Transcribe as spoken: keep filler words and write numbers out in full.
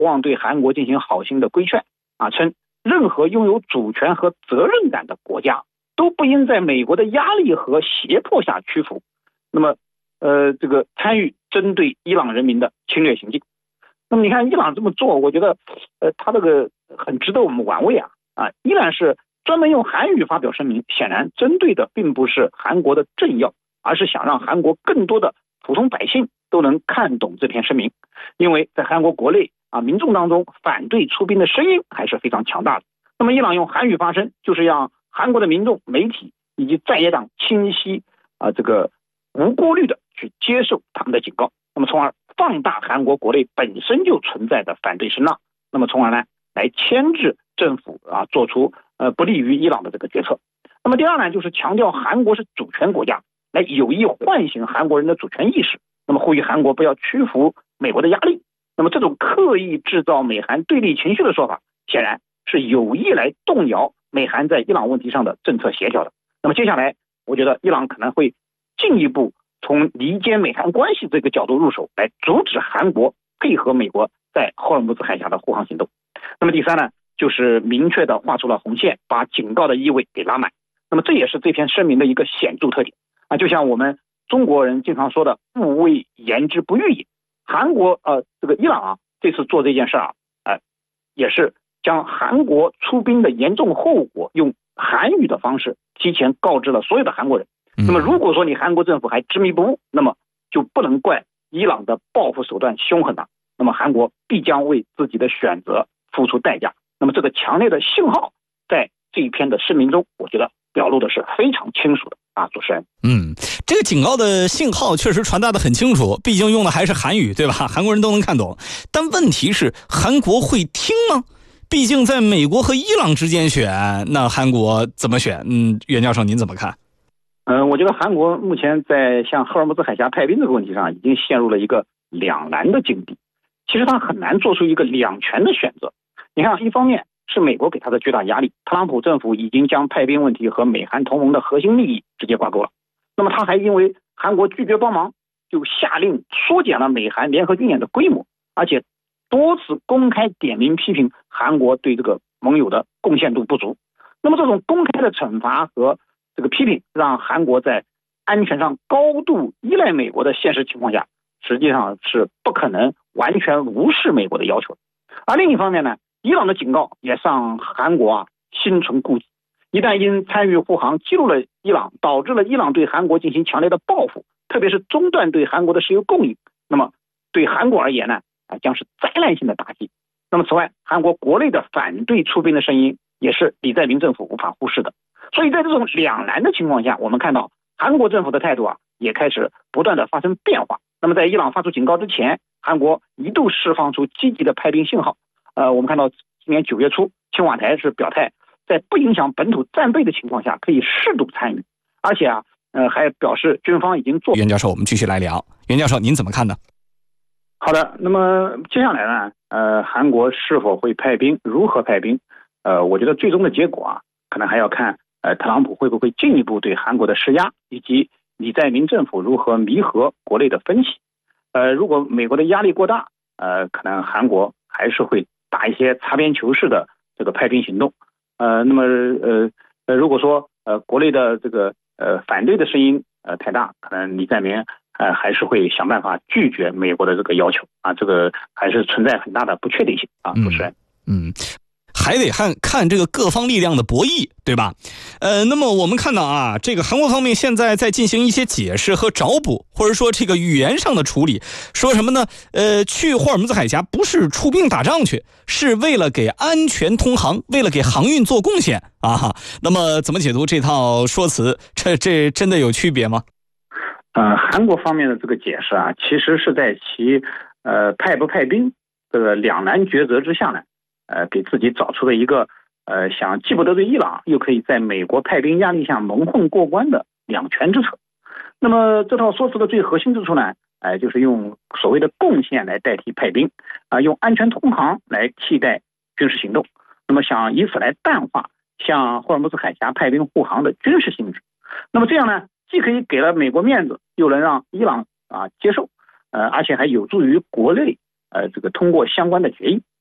望对韩国进行好心的规劝啊，称任何拥有主权和责任感的国家都不应在美国的压力和胁迫下屈服，那么呃，这个参与针对伊朗人民的侵略行径。那么你看伊朗这么做，我觉得呃，他这个很值得我们玩味啊啊！伊朗是专门用韩语发表声明，显然针对的并不是韩国的政要，而是想让韩国更多的普通百姓都能看懂这篇声明。因为在韩国国内啊，民众当中反对出兵的声音还是非常强大的。那么伊朗用韩语发声，就是让韩国的民众、媒体以及在野党清晰啊这个无顾虑的去接受他们的警告，那么从而放大韩国国内本身就存在的反对声浪，那么从而呢来牵制政府啊做出呃不利于伊朗的这个决策。那么第二呢，就是强调韩国是主权国家，来有意唤醒韩国人的主权意识，那么呼吁韩国不要屈服美国的压力。那么这种刻意制造美韩对立情绪的说法，显然是有意来动摇美韩在伊朗问题上的政策协调的。那么接下来我觉得伊朗可能会进一步从离间美韩关系这个角度入手，来阻止韩国配合美国在霍尔木兹海峡的护航行动。那么第三呢，就是明确的画出了红线，把警告的意味给拉满。那么这也是这篇声明的一个显著特点啊，就像我们中国人经常说的“勿谓言之不预也”。韩国呃，这个伊朗啊，这次做这件事啊，呃，也是将韩国出兵的严重后果用韩语的方式提前告知了所有的韩国人。那么如果说你韩国政府还执迷不悟，那么就不能怪伊朗的报复手段凶狠了，那么韩国必将为自己的选择付出代价。那么这个强烈的信号在这一篇的声明中，我觉得表露的是非常清楚的啊，主持人。 嗯，这个警告的信号确实传达的很清楚，毕竟用的还是韩语，对吧？韩国人都能看懂。但问题是，韩国会听吗？毕竟在美国和伊朗之间选，那韩国怎么选？嗯，袁教授您怎么看？ 嗯、呃，我觉得韩国目前在向赫尔木兹海峡派兵这个问题上，已经陷入了一个两难的境地。其实他很难做出一个两全的选择。你看，一方面是美国给他的巨大压力，特朗普政府已经将派兵问题和美韩同盟的核心利益直接挂钩了。那么他还因为韩国拒绝帮忙，就下令缩减了美韩联合军演的规模，而且多次公开点名批评韩国对这个盟友的贡献度不足。那么这种公开的惩罚和这个批评，让韩国在安全上高度依赖美国的现实情况下，实际上是不可能完全无视美国的要求。而另一方面呢，伊朗的警告也让韩国啊心存顾忌，一旦因参与护航激怒了伊朗，导致了伊朗对韩国进行强烈的报复，特别是中断对韩国的石油供应，那么对韩国而言呢，啊将是灾难性的打击。那么此外，韩国国内的反对出兵的声音也是李在明政府无法忽视的。所以在这种两难的情况下，我们看到韩国政府的态度啊也开始不断的发生变化。那么在伊朗发出警告之前，韩国一度释放出积极的派兵信号。呃，我们看到今年九月初，青瓦台是表态，在不影响本土战备的情况下，可以适度参与，而且啊，呃，还表示军方已经做。 袁教授，我们继续来聊。袁教授，您怎么看呢？ 好的，那么接下来呢，呃，韩国是否会派兵，如何派兵？呃，我觉得最终的结果啊，可能还要看呃特朗普会不会进一步对韩国的施压，以及李在明政府如何弥合国内的分歧。呃，如果美国的压力过大，呃，可能韩国还是会打一些擦边球式的这个派兵行动。呃，那么呃呃，如果说呃国内的这个呃反对的声音呃太大，可能李在明呃还是会想办法拒绝美国的这个要求啊，这个还是存在很大的不确定性啊，主持人。 嗯。嗯还得看看这个各方力量的博弈，对吧？呃，那么我们看到啊，这个韩国方面现在在进行一些解释和找补，或者说这个语言上的处理，说什么呢？呃，去霍尔木兹海峡不是出兵打仗去，是为了给安全通航，为了给航运做贡献啊。那么怎么解读这套说辞？这这真的有区别吗？ 呃，韩国方面的这个解释啊，其实是在其呃派不派兵这个两难抉择之下呢。呃，给自己找出了一个呃，想既不得罪伊朗，又可以在美国派兵压力下蒙混过关的两全之策。那么这套说辞的最核心之处呢，哎、呃，就是用所谓的贡献来代替派兵，啊、呃，用安全通航来替代军事行动。那么想以此来淡化向霍尔木兹海峡派兵护航的军事性质。那么这样呢，既可以给了美国面子，又能让伊朗啊、呃、接受，呃，而且还有助于国内呃这个通过相关的决议。